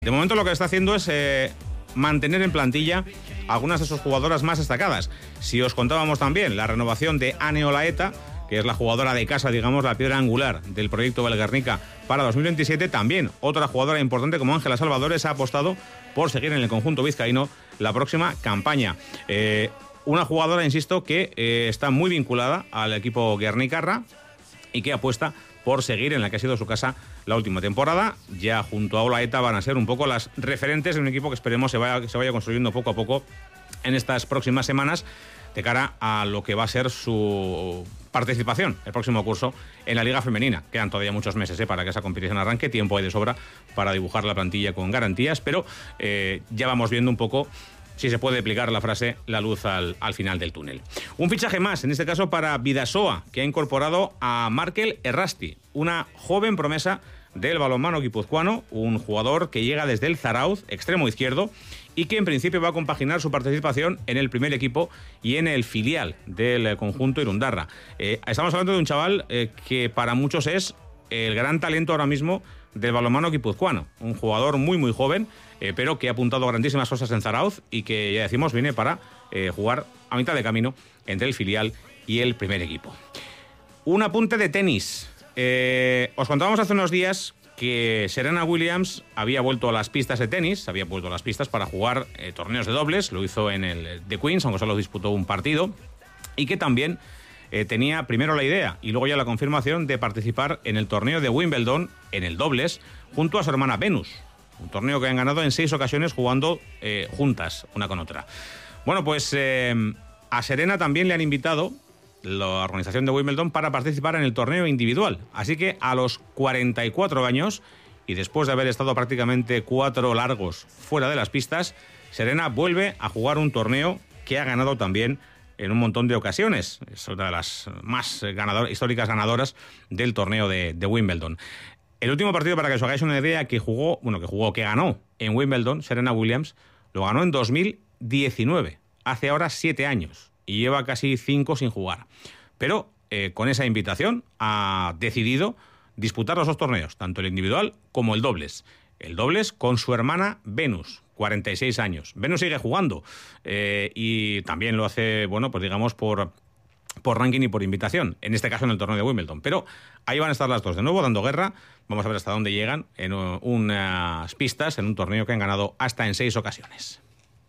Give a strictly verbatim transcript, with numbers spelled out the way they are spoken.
De momento lo que está haciendo es eh, mantener en plantilla algunas de sus jugadoras más destacadas. Si os contábamos también la renovación de Ane Olaeta, que es la jugadora de casa, digamos, la piedra angular del proyecto del Guernica para dos mil veintisiete, también otra jugadora importante como Ángela Salvadores ha apostado por seguir en el conjunto vizcaíno la próxima campaña. Eh, una jugadora, insisto, que eh, está muy vinculada al equipo guernicarra y que apuesta por seguir en la que ha sido su casa la última temporada. Ya junto a Olaeta van a ser un poco las referentes de un equipo que esperemos se vaya, se vaya construyendo poco a poco en estas próximas semanas de cara a lo que va a ser su participación el próximo curso en la Liga Femenina. Quedan todavía muchos meses ¿eh? para que esa competición arranque, tiempo hay de sobra para dibujar la plantilla con garantías, pero eh, ya vamos viendo un poco si se puede aplicar la frase la luz al, al final del túnel. Un fichaje más, en este caso para Bidasoa, que ha incorporado a Markel Errasti, una joven promesa del balonmano guipuzcoano, un jugador que llega desde el Zarauz, extremo izquierdo, y que en principio va a compaginar su participación en el primer equipo y en el filial del conjunto Irundarra. Eh, estamos hablando de un chaval eh, que para muchos es el gran talento ahora mismo del balonmano guipuzcoano, un jugador muy muy joven, eh, pero que ha apuntado grandísimas cosas en Zarauz y que, ya decimos, viene para eh, jugar a mitad de camino entre el filial y el primer equipo. Un apunte de tenis. Eh, os contábamos hace unos días que Serena Williams había vuelto a las pistas de tenis, había vuelto a las pistas para jugar eh, torneos de dobles, lo hizo en el The Queens, aunque solo disputó un partido, y que también eh, tenía primero la idea y luego ya la confirmación de participar en el torneo de Wimbledon, en el dobles, junto a su hermana Venus, un torneo que han ganado en seis ocasiones jugando eh, juntas, una con otra. Bueno, pues eh, a Serena también le han invitado la organización de Wimbledon para participar en el torneo individual. Así que a los cuarenta y cuatro años, y después de haber estado prácticamente cuatro largos fuera de las pistas, Serena vuelve a jugar un torneo que ha ganado también en un montón de ocasiones. Es otra de las más ganador, históricas ganadoras del torneo de, de Wimbledon. El último partido, para que os hagáis una idea, que jugó, bueno, que jugó, que ganó en Wimbledon, Serena Williams, lo ganó en dos mil diecinueve, hace ahora siete años. Y lleva casi cinco sin jugar. Pero eh, con esa invitación ha decidido disputar los dos torneos, tanto el individual como el dobles. El dobles con su hermana Venus, cuarenta y seis años. Venus sigue jugando eh, y también lo hace, bueno, pues digamos por, por ranking y por invitación, en este caso en el torneo de Wimbledon. Pero ahí van a estar las dos de nuevo dando guerra. Vamos a ver hasta dónde llegan en unas pistas, en un torneo que han ganado hasta en seis ocasiones.